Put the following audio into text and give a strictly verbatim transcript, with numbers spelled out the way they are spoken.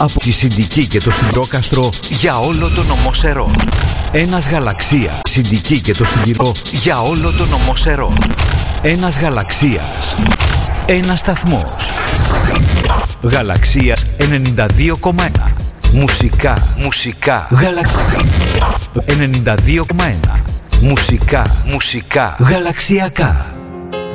Από τη Συντική και το Συντρόκαστρο για όλο το νομό Σερών. Ένας Γαλαξία, Συντική και το Συντηρό για όλο το νομό Σερών. Ένας Γαλαξίας, ένας σταθμός. Γαλαξίας ενενήντα δύο κόμμα ένα. Μουσικά, μουσικά, γαλα... ενενήντα δύο κόμμα ένα. Μουσικά, μουσικά, γαλαξιακά.